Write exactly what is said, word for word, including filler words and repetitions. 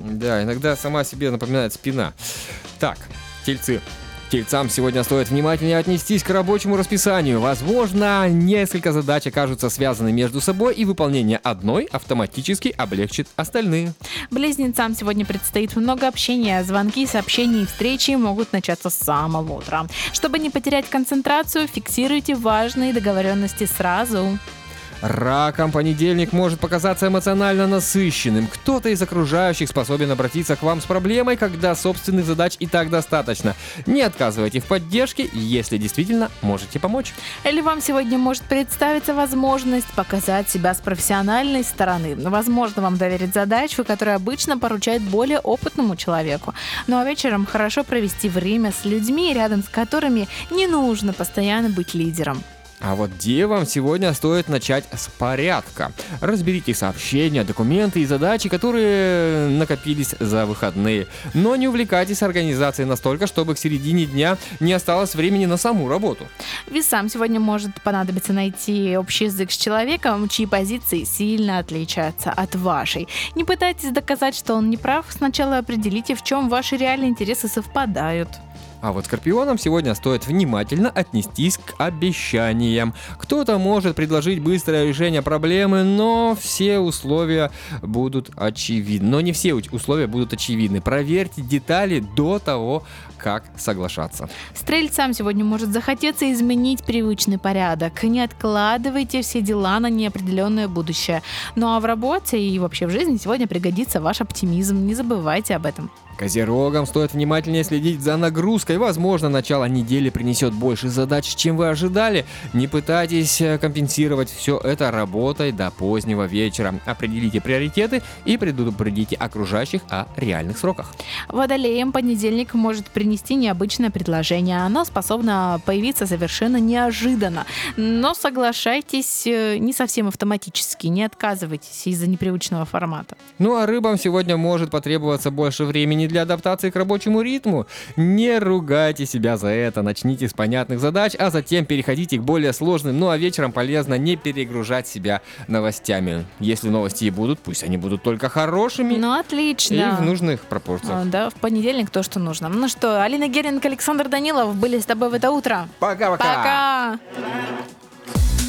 Да, иногда сама себе напоминает спина. Так, тельцы. Тельцам сегодня стоит внимательнее отнестись к рабочему расписанию. Возможно, несколько задач окажутся связаны между собой, и выполнение одной автоматически облегчит остальные. Близнецам сегодня предстоит много общения. Звонки, сообщения и встречи могут начаться с самого утра. Чтобы не потерять концентрацию, фиксируйте важные договоренности сразу. Ракам понедельник может показаться эмоционально насыщенным. Кто-то из окружающих способен обратиться к вам с проблемой, когда собственных задач и так достаточно. Не отказывайте в поддержке, если действительно можете помочь. Или вам сегодня может представиться возможность показать себя с профессиональной стороны. Возможно, вам доверить задачу, которую обычно поручают более опытному человеку. Ну а вечером хорошо провести время с людьми, рядом с которыми не нужно постоянно быть лидером. А вот девам сегодня стоит начать с порядка. Разберите сообщения, документы и задачи, которые накопились за выходные. Но не увлекайтесь организацией настолько, чтобы к середине дня не осталось времени на саму работу. Весам сегодня может понадобиться найти общий язык с человеком, чьи позиции сильно отличаются от вашей. Не пытайтесь доказать, что он не прав. Сначала определите, в чем ваши реальные интересы совпадают. А вот скорпионам сегодня стоит внимательно отнестись к обещаниям. Кто-то может предложить быстрое решение проблемы, но все условия будут очевидны. Но не все условия будут очевидны. Проверьте детали до того, как соглашаться. Стрельцам сегодня может захотеться изменить привычный порядок. Не откладывайте все дела на неопределенное будущее. Ну а в работе и вообще в жизни сегодня пригодится ваш оптимизм. Не забывайте об этом. Козерогам стоит внимательнее следить за нагрузкой. Возможно, начало недели принесет больше задач, чем вы ожидали. Не пытайтесь компенсировать все это работой до позднего вечера. Определите приоритеты и предупредите окружающих о реальных сроках. Водолеям понедельник может принести необычное предложение. Оно способно появиться совершенно неожиданно. Но соглашайтесь не совсем автоматически, не отказывайтесь из-за непривычного формата. Ну а рыбам сегодня может потребоваться больше времени для адаптации к рабочему ритму. Не ругайте себя за это. Начните с понятных задач, а затем переходите к более сложным. Ну а вечером полезно не перегружать себя новостями. Если новости и будут, пусть они будут только хорошими. Ну отлично. И в нужных пропорциях. А, да, в понедельник то, что нужно. Ну что, Алина Геринг, Александр Данилов были с тобой в это утро. Пока-пока. Пока.